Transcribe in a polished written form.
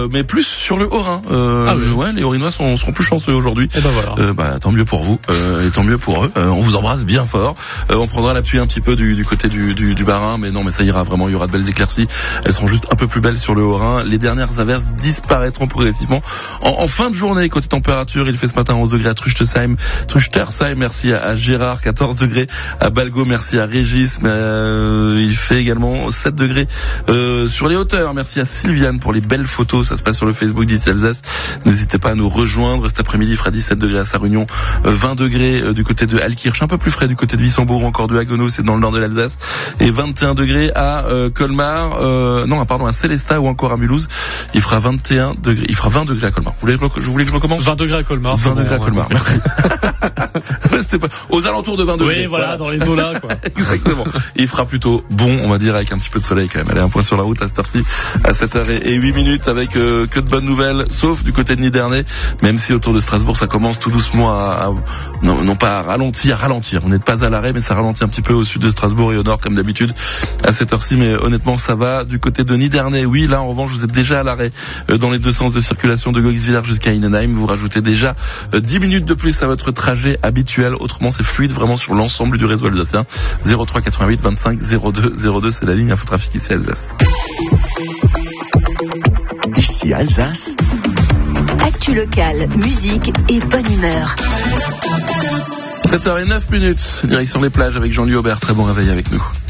Mais plus sur le Haut-Rhin. Oui. Ouais, les Haut-Rhinois seront plus chanceux aujourd'hui. Et ben voilà. Tant mieux pour vous, et tant mieux pour eux. On vous embrasse bien fort. On prendra l'appui un petit peu du côté du Bas-Rhin, mais non, mais ça ira vraiment. Il y aura de belles éclaircies. Elles seront juste un peu plus belles sur le Haut-Rhin. Les dernières averses disparaîtront progressivement en fin de journée. Côté température, il fait ce matin 11 degrés à Truchtersheim. Merci à Gérard. 14 degrés à Balgo. Merci à Régis. Il fait également 7 degrés sur les hauteurs. Merci à Sylviane pour les belles photos. Ça se passe sur le Facebook d'Ici Alsace. N'hésitez pas à nous rejoindre. Cet après-midi, il fera 17 degrés à Sarre-Union, 20 degrés du côté de Altkirch, un peu plus frais du côté de Wissembourg, encore de Haguenau, c'est dans le nord de l'Alsace, et 21 degrés à Colmar, à Célestat ou encore à Mulhouse. Il fera 21 degrés, il fera 20 degrés à Colmar. Vous voulez que je recommence? 20 degrés à Colmar. 20 degrés à Colmar, merci. C'était pas, aux alentours de 20 degrés. Oui, voilà, dans les eaux là, quoi. Exactement. Il fera plutôt bon, on va dire, avec un petit peu de soleil quand même. Allez, un point sur la route à cette heure-ci, à 7h08 avec que de bonnes nouvelles, sauf du côté de Nidernais, même si autour de Strasbourg ça commence tout doucement non pas à ralentir. Vous n'êtes pas à l'arrêt, mais ça ralentit un petit peu au sud de Strasbourg et au nord comme d'habitude à cette heure-ci, mais honnêtement ça va. Du côté de Nidernais, oui, là en revanche vous êtes déjà à l'arrêt dans les deux sens de circulation de Gogisvillars jusqu'à Innenheim. Vous rajoutez déjà 10 minutes de plus à votre trajet habituel. Autrement c'est fluide vraiment sur l'ensemble du réseau alsacien. 03 88 25 02 c'est la ligne Infotrafic ici Alsace. Ici Alsace. Actu locale, musique et bonne humeur. 7h09, direction les plages avec Jean-Louis Aubert. Très bon réveil avec nous.